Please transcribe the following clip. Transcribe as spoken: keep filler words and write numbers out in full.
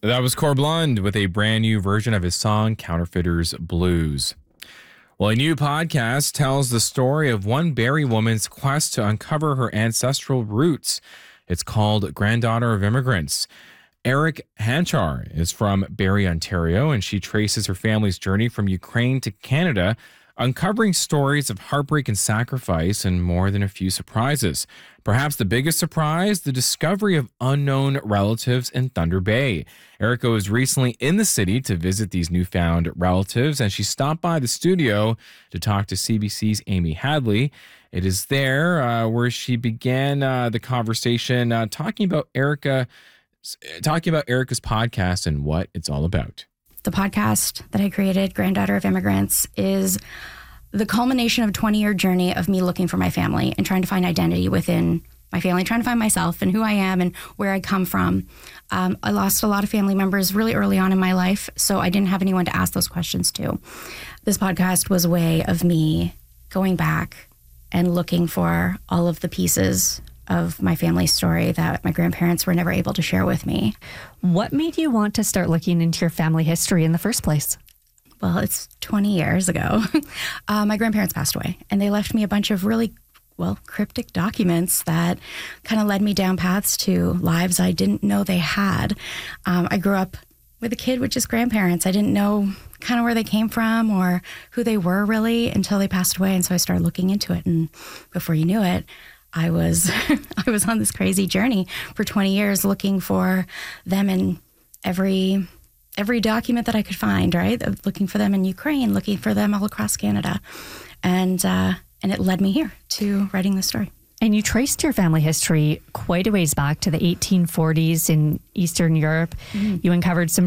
That was Corblund with a brand new version of his song Counterfeiters Blues. Well, a new podcast tells the story of one Barrie woman's quest to uncover her ancestral roots. It's called Granddaughter of Immigrants. Eric Hanchar is from Barrie, Ontario, and she traces her family's journey from Ukraine to Canada, uncovering stories of heartbreak and sacrifice and more than a few surprises. Perhaps the biggest surprise, the discovery of unknown relatives in Thunder Bay. Erica was recently in the city to visit these newfound relatives, and she stopped by the studio to talk to C B C's Amy Hadley. It is there uh, where she began uh, the conversation uh, talking about Erica, talking about Erica's podcast and what it's all about. The podcast that I created, Granddaughter of Immigrants, is the culmination of a twenty-year journey of me looking for my family and trying to find identity within my family, trying to find myself and who I am and where I come from. Um, I lost a lot of family members really early on in my life, so I didn't have anyone to ask those questions to. This podcast was a way of me going back and looking for all of the pieces of my family story that my grandparents were never able to share with me. What made you want to start looking into your family history in the first place? Well, it's twenty years ago. uh, my grandparents passed away, and they left me a bunch of really, well, cryptic documents that kind of led me down paths to lives I didn't know they had. Um, I grew up with a kid with just grandparents. I didn't know kind of where they came from or who they were really until they passed away, and so I started looking into it, and before you knew it, I was I was on this crazy journey for twenty years looking for them in every every document that I could find, right? Looking for them in Ukraine, looking for them all across Canada. And uh, and it led me here to writing this story. And you traced your family history quite a ways back to the eighteen forties in Eastern Europe. Mm-hmm. You uncovered some